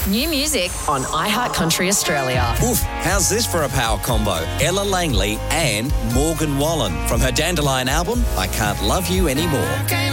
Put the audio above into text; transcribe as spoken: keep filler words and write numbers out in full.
New music on iHeartCountry Australia. Oof, how's this for a power combo? Ella Langley and Morgan Wallen from her Dandelion album, I Can't Love You Anymore.